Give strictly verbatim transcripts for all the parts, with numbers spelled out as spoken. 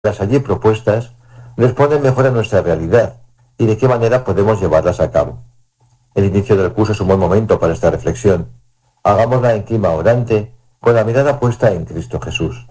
las allí propuestas responden mejor a nuestra realidad y de qué manera podemos llevarlas a cabo. El inicio del curso es un buen momento para esta reflexión. Hagámosla en clima orante, con la mirada puesta en Cristo Jesús.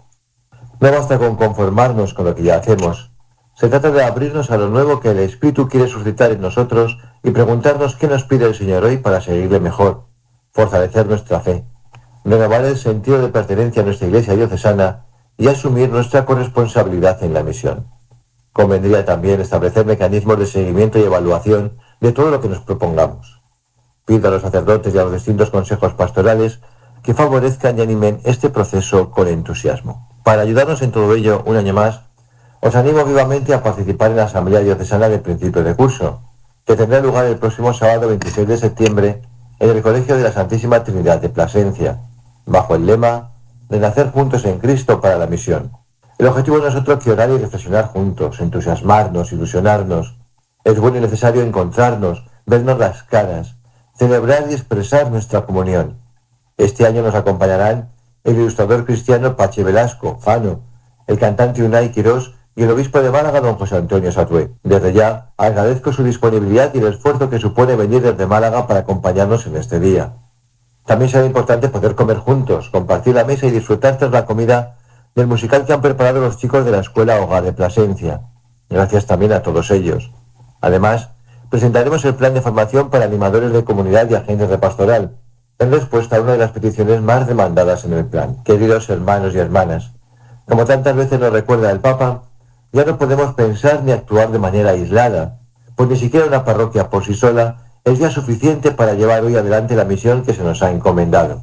No basta con conformarnos con lo que ya hacemos. Se trata de abrirnos a lo nuevo que el Espíritu quiere suscitar en nosotros y preguntarnos qué nos pide el Señor hoy para seguirle mejor, fortalecer nuestra fe, renovar el sentido de pertenencia a nuestra Iglesia diocesana y asumir nuestra corresponsabilidad en la misión. Convendría también establecer mecanismos de seguimiento y evaluación de todo lo que nos propongamos. Pido a los sacerdotes y a los distintos consejos pastorales que favorezcan y animen este proceso con entusiasmo. Para ayudarnos en todo ello, un año más, os animo vivamente a participar en la Asamblea Diocesana de principio de curso, que tendrá lugar el próximo sábado veintiséis de septiembre en el Colegio de la Santísima Trinidad de Plasencia, bajo el lema de nacer juntos en Cristo para la misión. El objetivo no es otro que orar y reflexionar juntos, entusiasmarnos, ilusionarnos. Es bueno y necesario encontrarnos, vernos las caras, celebrar y expresar nuestra comunión. Este año nos acompañarán el ilustrador cristiano Pachi Velasco, Fano, el cantante Unai Quirós y el obispo de Málaga, don José Antonio Satué. Desde ya agradezco su disponibilidad y el esfuerzo que supone venir desde Málaga para acompañarnos en este día. También será importante poder comer juntos, compartir la mesa y disfrutar tras la comida del musical que han preparado los chicos de la Escuela Hogar de Plasencia. Gracias también a todos ellos. Además, presentaremos el plan de formación para animadores de comunidad y agentes de pastoral, en respuesta a una de las peticiones más demandadas en el plan. Queridos hermanos y hermanas, como tantas veces nos recuerda el Papa, ya no podemos pensar ni actuar de manera aislada, pues ni siquiera una parroquia por sí sola es ya suficiente para llevar hoy adelante la misión que se nos ha encomendado.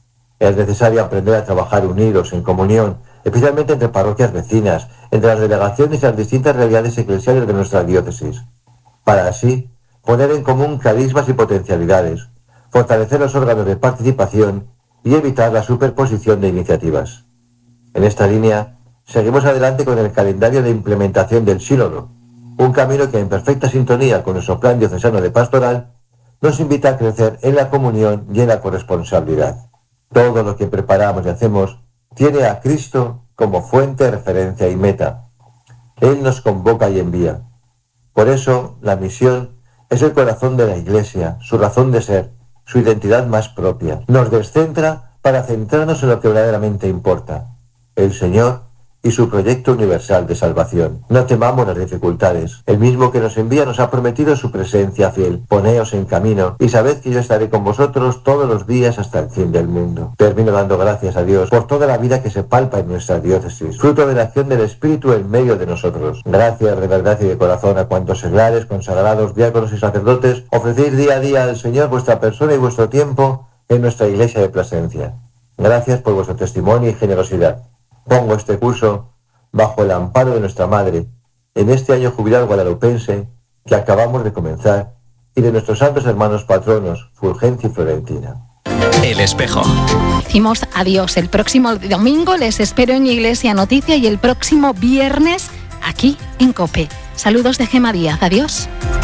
Es necesario aprender a trabajar unidos, en comunión, especialmente entre parroquias vecinas, entre las delegaciones y las distintas realidades eclesiales de nuestra diócesis, para así poner en común carismas y potencialidades, fortalecer los órganos de participación y evitar la superposición de iniciativas. En esta línea, seguimos adelante con el calendario de implementación del sínodo, un camino que en perfecta sintonía con nuestro plan diocesano de pastoral nos invita a crecer en la comunión y en la corresponsabilidad. Todo lo que preparamos y hacemos tiene a Cristo como fuente, referencia y meta. Él nos convoca y envía. Por eso, la misión es el corazón de la Iglesia, su razón de ser, su identidad más propia. Nos descentra para centrarnos en lo que verdaderamente importa: el Señor y su proyecto universal de salvación. No temamos las dificultades. El mismo que nos envía nos ha prometido su presencia fiel. Poneos en camino y sabed que yo estaré con vosotros todos los días hasta el fin del mundo. Termino dando gracias a Dios por toda la vida que se palpa en nuestra diócesis, fruto de la acción del Espíritu en medio de nosotros. Gracias de verdad y de corazón a cuantos seglares, consagrados, diáconos y sacerdotes ofrecéis día a día al Señor vuestra persona y vuestro tiempo en nuestra Iglesia de Plasencia. Gracias por vuestro testimonio y generosidad. Pongo este curso bajo el amparo de nuestra Madre, en este año jubilar guadalupense que acabamos de comenzar, y de nuestros santos hermanos patronos, Fulgencio y Florentina. El Espejo. Decimos adiós. El próximo domingo les espero en Iglesia Noticia y el próximo viernes aquí en COPE. Saludos de Gema Díaz. Adiós.